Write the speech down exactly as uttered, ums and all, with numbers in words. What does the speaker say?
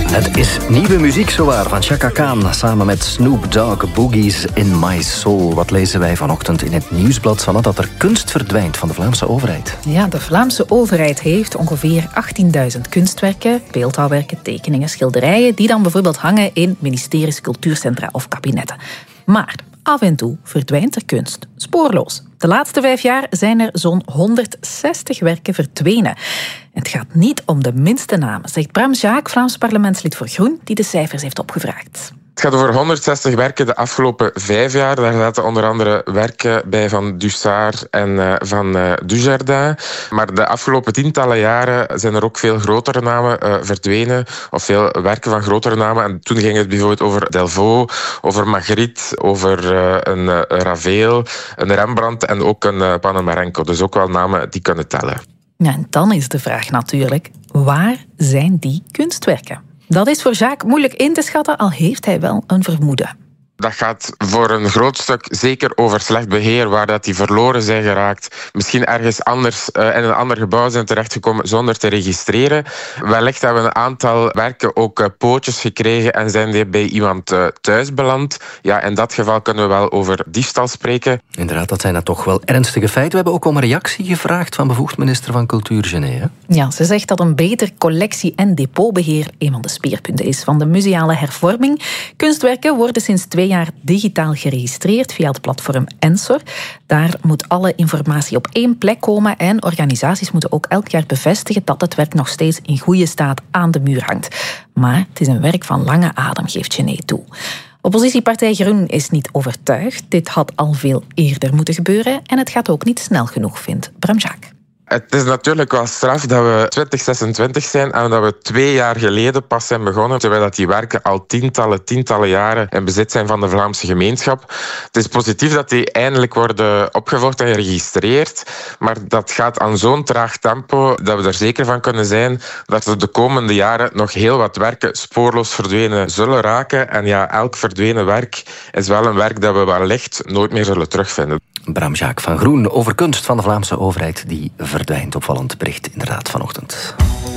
Het is nieuwe muziek zowaar van Chaka Khan samen met Snoop Dogg, Boogies in My Soul. Wat lezen wij vanochtend in het nieuwsblad, Sanne? Dat er kunst verdwijnt van de Vlaamse overheid. Ja, de Vlaamse overheid heeft ongeveer achttienduizend kunstwerken, beeldhouwwerken, tekeningen, schilderijen, die dan bijvoorbeeld hangen in ministeries, cultuurcentra of kabinetten. Maar af en toe verdwijnt er kunst spoorloos. De laatste vijf jaar zijn er zo'n honderdzestig werken verdwenen. Het gaat niet om de minste namen, zegt Bram Jaak, Vlaams parlementslid voor Groen, die de cijfers heeft opgevraagd. Het gaat over honderdzestig werken de afgelopen vijf jaar. Daar zaten onder andere werken bij van Dussart en uh, van uh, Dujardin. Maar de afgelopen tientallen jaren zijn er ook veel grotere namen uh, verdwenen. Of veel werken van grotere namen. En toen ging het bijvoorbeeld over Delvaux, over Magritte, over uh, een uh, Ravel, een Rembrandt en ook een uh, Panamarenko. Dus ook wel namen die kunnen tellen. Ja, en dan is de vraag natuurlijk, waar zijn die kunstwerken? Dat is voor Jacques moeilijk in te schatten, al heeft hij wel een vermoeden. Dat gaat voor een groot stuk zeker over slecht beheer, waar dat die verloren zijn geraakt. Misschien ergens anders uh, in een ander gebouw zijn terechtgekomen zonder te registreren. Wellicht hebben we een aantal werken ook uh, pootjes gekregen en zijn die bij iemand uh, thuis beland. Ja, in dat geval kunnen we wel over diefstal spreken. Inderdaad, dat zijn dan toch wel ernstige feiten. We hebben ook om een reactie gevraagd van bevoegd minister van Cultuur, Gené. Ja, ze zegt dat een beter collectie- en depotbeheer een van de speerpunten is van de museale hervorming. Kunstwerken worden sinds twee jaar digitaal geregistreerd via het platform Ensor. Daar moet alle informatie op één plek komen en organisaties moeten ook elk jaar bevestigen dat het werk nog steeds in goede staat aan de muur hangt. Maar het is een werk van lange adem, geeft Gené toe. Oppositiepartij Groen is niet overtuigd. Dit had al veel eerder moeten gebeuren en het gaat ook niet snel genoeg, vindt Bram Jaak. Het is natuurlijk wel straf dat we twintig zesentwintig zijn en dat we twee jaar geleden pas zijn begonnen, terwijl dat die werken al tientallen, tientallen jaren in bezit zijn van de Vlaamse gemeenschap. Het is positief dat die eindelijk worden opgevolgd en geregistreerd, maar dat gaat aan zo'n traag tempo dat we er zeker van kunnen zijn dat er de komende jaren nog heel wat werken spoorloos verdwenen zullen raken. En ja, elk verdwenen werk is wel een werk dat we wellicht nooit meer zullen terugvinden. Bram Jaak van Groen over kunst van de Vlaamse overheid die verdwijnt. Opvallend bericht inderdaad vanochtend.